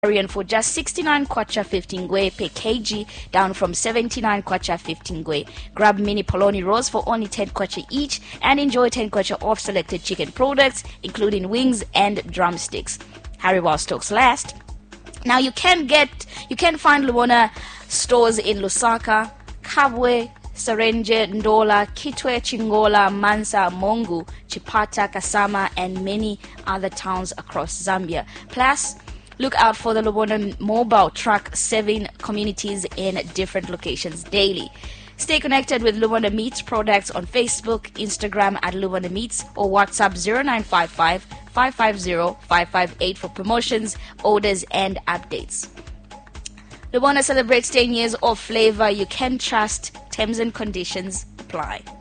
for just 69 kwacha 15 ngwe per kg, down from 79 kwacha 15 ngwe. Grab mini polony rolls for only 10 kwacha each and enjoy 10 kwacha off selected chicken products, including wings and drumsticks. Hurry while stocks last. Now you can find Lumona stores in Lusaka, Kabwe, Sarenje, Ndola, Kitwe, Chingola, Mansa, Mongu, Chipata, Kasama, and many other towns across Zambia. Plus, look out for the Lumona mobile truck serving communities in different locations daily. Stay connected with Lumona Meats products on Facebook, Instagram at Lumona Meats, or WhatsApp 0955 550 558 for promotions, orders, and updates. Lumona celebrates 10 years of flavor you can trust. Terms and conditions apply.